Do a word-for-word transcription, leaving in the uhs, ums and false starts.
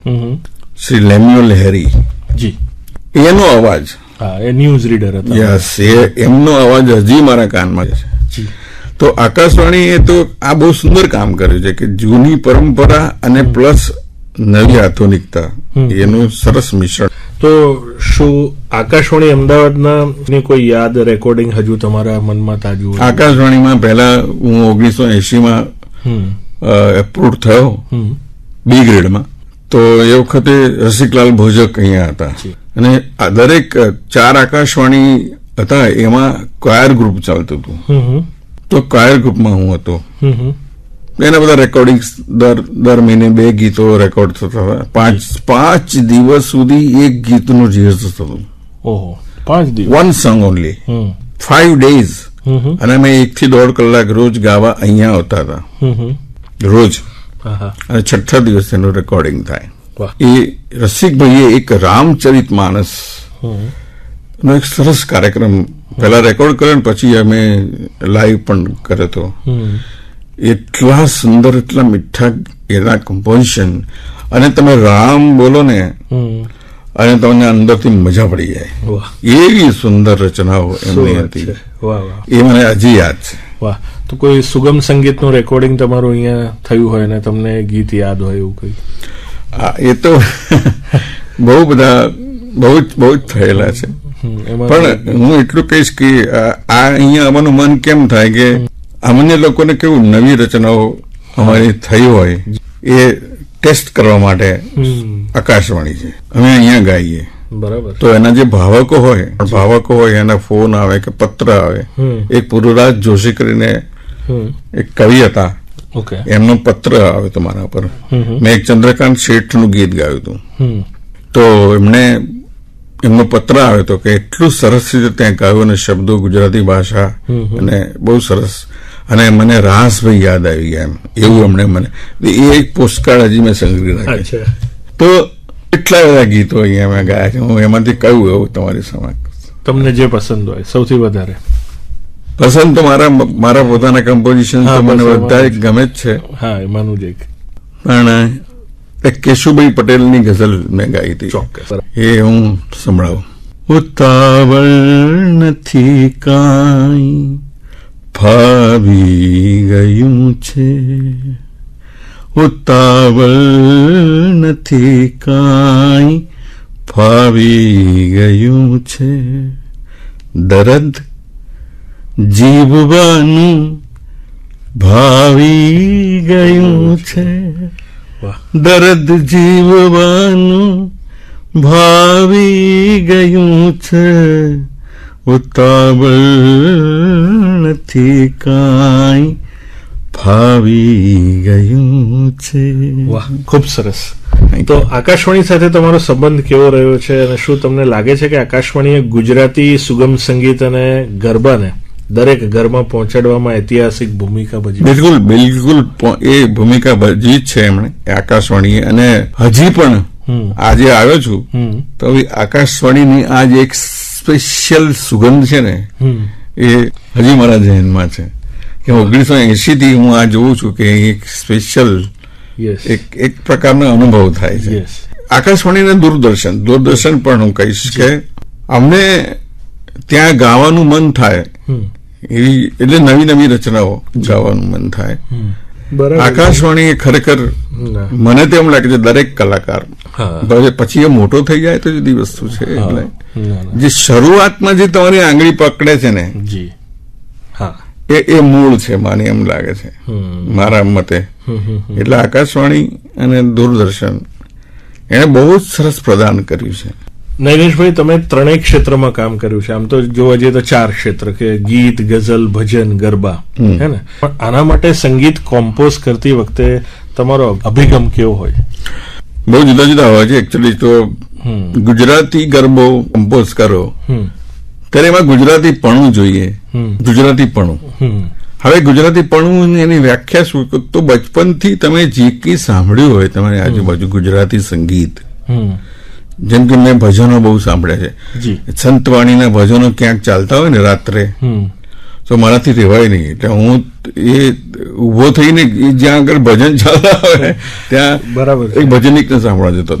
શ્રી લેમ્યુઅલ હેરી જી, એનો અવાજ, હા, એ ન્યૂઝ રીડર હતા. યસ, એ એમનો અવાજ હજી મારા કાનમાં છે. જી. તો આકાશવાણી એ તો આ બહુ સુંદર કામ કર્યું છે કે જૂની પરંપરા અને પ્લસ નવી આધુનિકતા એનું સરસ મિશ્રણ. તો શું આકાશવાણી અમદાવાદના કોઈ યાદ રેકોર્ડિંગ હજુ તમારા મનમાં તાજું? આકાશવાણીમાં પહેલા હું ઓગણીસો એસી માં એપ્રુવ થયો બી ગ્રેડમાં. તો એ વખતે રસિકલાલ ભોજક અહીંયા હતા અને દરેક ચાર આકાશવાણી હતા એમાં ક્વાયર ગ્રુપ ચાલતું હતું. તો ક્વાયર ગ્રુપમાં હું હતો. એના બધા રેકોર્ડિંગ દર દર મહિને બે ગીતો રેકોર્ડ થતા હતા. પાંચ પાંચ દિવસ સુધી એક ગીતનું રિહર્સલ થતું. ઓહો, પાંચ દિવસ, one song only, five days. અને અમે એક થી દોઢ કલાક રોજ ગાવા અહીંયા આવતા હતા રોજ. અને છઠ્ઠા દિવસ એનું રેકોર્ડિંગ થાય. એ રસિકભાઈએ એક રામચરિત માનસ નો એક સરસ કાર્યક્રમ પહેલા રેકોર્ડ કર્યો ને પછી અમે લાઈવ પણ કર્યો હતો. એટલા સુંદર, એટલા મીઠા એના કમ્પોઝિશન, અને તમે રામ બોલો ને અને તમને અંદરથી મજા પડી જાય એવી સુંદર રચનાઓ એમની હતી. એ મને હજી યાદ છે. વાહ. તો કોઈ સુગમ સંગીતનું રેકોર્ડિંગ તમારું અહીંયા થયું હોય ને તમને ગીત યાદ હોય એવું કઈ? એ તો બહુ બધા બહુ જ બહુ જ થયેલા છે. પણ હું એટલું કહીશ કે આ અહીંયા અમારું મન કેમ થાય કે અમને લોકોને કેવું નવી રચનાઓ અમારી થઈ હોય એ ટેસ્ટ કરવા માટે આકાશવાણી છે, અમે અહીંયા ગાઈએ. બરાબર. તો એના જે ભાવકો હોય ભાવકો હોય એના ફોન આવે કે પત્ર આવે. એક પુરુરાજ જોશી કરીને એક કવિ હતા, એમનો પત્ર આવ્યો હતો મારા પર. મેં એક ચંદ્રકાંત શેઠનું ગીત ગાયું હતું. તો એમને એમનો પત્ર આવ્યો હતો કે એટલું સરસ રીતે ત્યાં ગાયું અને શબ્દો ગુજરાતી ભાષા અને બહુ સરસ. અને મને રાસભાઈ યાદ આવી ગયા એમ એવું એમણે મને એ એક પોસ્ટકાર્ડ હજી મેં સંગ્રહી રાખે. તો એટલા બધા ગીતો અહીંયા મેં ગાયા છે. હું એમાંથી કહ્યું એવું તમારી સમક્ષ. તમને જે પસંદ હોય સૌથી વધારે? પસંદ તો મારા મારા પોતાના કમ્પોઝિશન તો મને બધા ગમે જ છે. હા, એમાંનું જ એક. પણ એક કેશુભાઈ પટેલની ગઝલ મેં ગાઈ હતી, એ હું સંભળાવું. ઉતાવળ નથી કાંઈ ફાવી ગયું છે, ઉતાવળ નથી કાંઈ ફાવી ગયું છે, દર્દ જીવવાનું ભાવી ગયું છે, દર્દ જીવવાનું ભાવી ગયું છે, ઉતાવળ નથી કાંઈ ફાવી ગયું છે. વાહ, ખૂબ સરસ. તો આકાશવાણી સાથે તમારો સંબંધ કેવો રહ્યો છે અને શું તમને લાગે છે કે આકાશવાણીએ ગુજરાતી સુગમ સંગીત અને ગરબાને દરેક ઘરમાં પહોંચાડવામાં ઐતિહાસિક ભૂમિકા ભજવી? બિલકુલ બિલકુલ એ ભૂમિકા ભજવી જ છે એમણે આકાશવાણીએ. અને હજી પણ આજે આવ્યો છું તો આકાશવાણીની આજ એક સ્પેશિયલ સુગંધ છે ને એ હજી મારા ધ્યાનમાં છે કે ઓગણીસો એસી થી હું આ જોઉં છું કે એક સ્પેશિયલ એક એક પ્રકારનો અનુભવ થાય છે. આકાશવાણી અને દૂરદર્શન દૂરદર્શન પણ હું કહીશ કે અમને ત્યાં ગાવાનું મન થાય એવી એટલે નવી નવી રચનાઓ ગાવાનું મન થાય. આકાશવાણી ખરેખર મને તો એમ લાગે છે દરેક કલાકાર પછી એ મોટો થઈ જાય તો જુદી વસ્તુ છે. એટલે જે શરૂઆતમાં જે તમારી આંગળી પકડે છે ને એ એ મૂળ છે મને એમ લાગે છે મારા મતે. એટલે આકાશવાણી અને દૂરદર્શન એને બહુ જ સરસ પ્રદાન કર્યું છે. નૈલેશભાઈ, તમે ત્રણેય ક્ષેત્રમાં કામ કર્યું છે. આમ તો જોવા જઈએ તો ચાર ક્ષેત્ર કે ગીત, ગઝલ, ભજન, ગરબા, હે ને? પણ આના માટે સંગીત કોમ્પોઝ કરતી વખતે તમારો અભિગમ કેવો હોય? બહુ જુદા જુદા હોય છે. એકચ્યુઅલી તો ગુજરાતી ગરબો કમ્પોઝ કરો ત્યારે એમાં ગુજરાતી પણું જોઈએ. ગુજરાતી પણું. હવે ગુજરાતી પણું એની વ્યાખ્યા શું? તો બચપનથી તમે જે કંઈ સાંભળ્યું હોય તમારી આજુબાજુ ગુજરાતી સંગીત, જેમ કે મેં ભજનો બહુ સાંભળ્યા છે. સંતવાણીના ભજનો ક્યાંક ચાલતા હોય ને રાત્રે, તો તો મારાથી રહેવાય નહીં. એટલે હું એ ઉભો થઈને જ્યાં આગળ ભજન ચાલતા હોય ત્યાં બરાબર એક ભજનિકને સાંભળવા જતો.